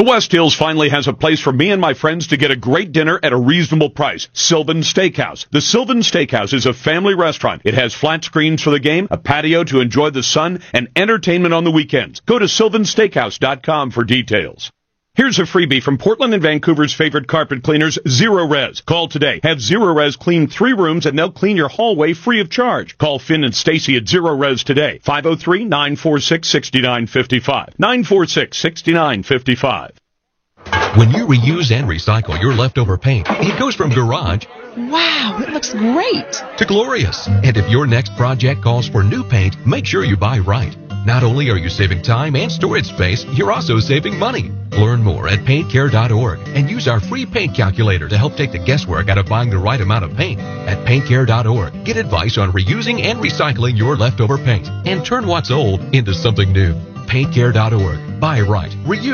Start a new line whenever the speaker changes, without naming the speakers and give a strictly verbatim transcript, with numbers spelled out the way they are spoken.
The West Hills finally has a place for me and my friends to get a great dinner at a reasonable price. Sylvan Steakhouse. The Sylvan Steakhouse is a family restaurant. It has flat screens for the game, a patio to enjoy the sun, and entertainment on the weekends. Go to sylvan steakhouse dot com for details. Here's a freebie from Portland and Vancouver's favorite carpet cleaners, Zero Res. Call today. Have Zero Res clean three rooms and they'll clean your hallway free of charge. Call Finn and Stacy at Zero Res today. five oh three, nine four six, six nine five five. nine four six, six nine five five.
When you reuse and recycle your leftover paint, it goes from garage,
wow, it looks great,
to glorious. And if your next project calls for new paint, make sure you buy right. Not only are you saving time and storage space, you're also saving money. Learn more at paint care dot org and use our free paint calculator to help take the guesswork out of buying the right amount of paint. At paint care dot org, get advice on reusing and recycling your leftover paint and turn what's old into something new. paint care dot org. Buy right. Reuse.